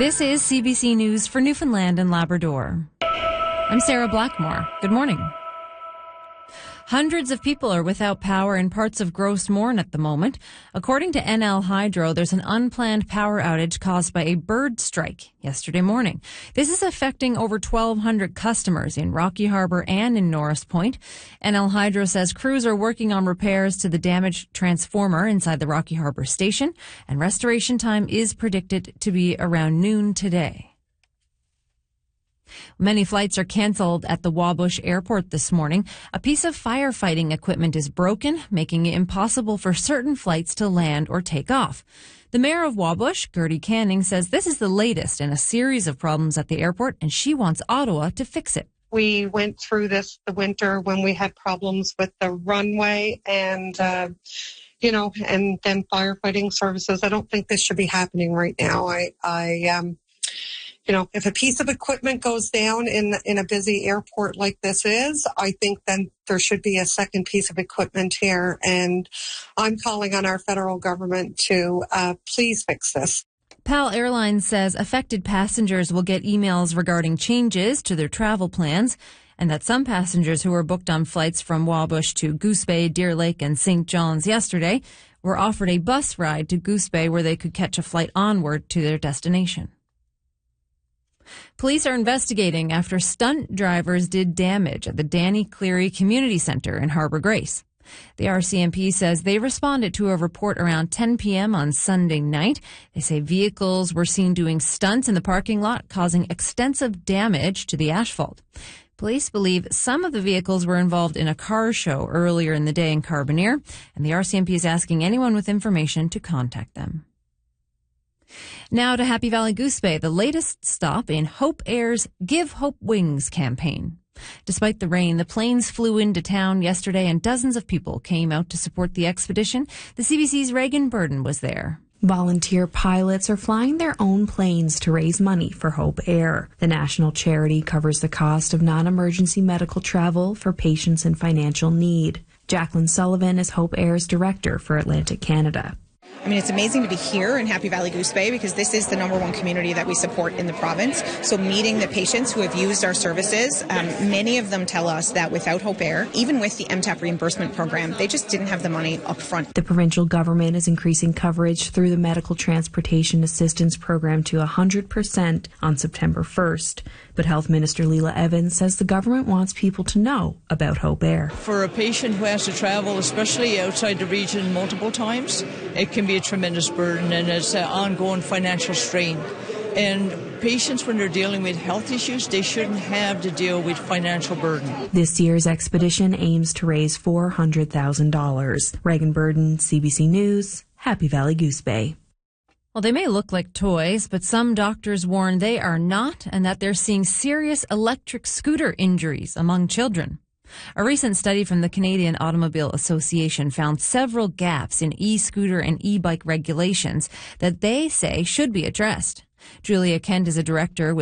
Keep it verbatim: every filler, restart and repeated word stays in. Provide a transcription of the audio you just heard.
This is C B C News for Newfoundland and Labrador. I'm Sarah Blackmore. Good morning. Hundreds of people are without power in parts of Gros Morne at the moment. According to N L Hydro, there's an unplanned power outage caused by a bird strike yesterday morning. This is affecting over twelve hundred customers in Rocky Harbour and in Norris Point. N L Hydro says crews are working on repairs to the damaged transformer inside the Rocky Harbour station, and restoration time is predicted to be around noon today. Many flights are canceled at the Wabush Airport this morning. A piece of firefighting equipment is broken, making it impossible for certain flights to land or take off. The mayor of Wabush, Gertie Canning, says this is the latest in a series of problems at the airport, and she wants Ottawa to fix it. We went through this the winter when we had problems with the runway and, uh, you know, and then firefighting services. I don't think this should be happening right now. I, I, um, You know, if a piece of equipment goes down in in a busy airport like this is, I think then there should be a second piece of equipment here. And I'm calling on our federal government to uh, please fix this. PAL Airlines says affected passengers will get emails regarding changes to their travel plans, and that some passengers who were booked on flights from Wabush to Goose Bay, Deer Lake, and Saint John's yesterday were offered a bus ride to Goose Bay where they could catch a flight onward to their destination. Police are investigating after stunt drivers did damage at the Danny Cleary Community Centre in Harbour Grace. The R C M P says they responded to a report around ten p.m. on Sunday night. They say vehicles were seen doing stunts in the parking lot, causing extensive damage to the asphalt. Police believe some of the vehicles were involved in a car show earlier in the day in Carbonear, and the R C M P is asking anyone with information to contact them. Now to Happy Valley Goose Bay, the latest stop in Hope Air's Give Hope Wings campaign. Despite the rain, the planes flew into town yesterday and dozens of people came out to support the expedition. The C B C's Reagan Burden was there. Volunteer pilots are flying their own planes to raise money for Hope Air. The national charity covers the cost of non-emergency medical travel for patients in financial need. Jacqueline Sullivan is Hope Air's director for Atlantic Canada. I mean, it's amazing to be here in Happy Valley Goose Bay because this is the number one community that we support in the province. So meeting the patients who have used our services, um, many of them tell us that without Hope Air, even with the M TAP reimbursement program, they just didn't have the money up front. The provincial government is increasing coverage through the Medical Transportation Assistance Program to one hundred percent on September first. But Health Minister Leela Evans says the government wants people to know about Hope Air. For a patient who has to travel, especially outside the region multiple times, it can be a tremendous burden and it's an ongoing financial strain. And patients, when they're dealing with health issues, they shouldn't have to deal with financial burden. This year's expedition aims to raise four hundred thousand dollars. Reagan Burden, C B C News, Happy Valley Goose Bay. Well, they may look like toys, but some doctors warn they are not and that they're seeing serious electric scooter injuries among children. A recent study from the Canadian Automobile Association found several gaps in e-scooter and e-bike regulations that they say should be addressed. Julia Kent is a director with